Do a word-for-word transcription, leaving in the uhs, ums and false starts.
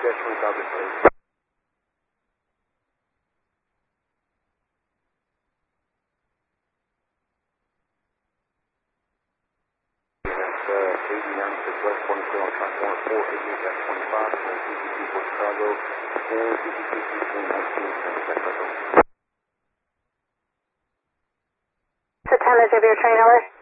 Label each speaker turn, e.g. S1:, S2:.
S1: dash one thousand, please. That's uh, eighty-nine six West, one clear on track one four, eighty-eight dash twenty-five, and C C two for Chicago, and C C two sixteen nineteen, and Sacramento.
S2: So time is of your train over?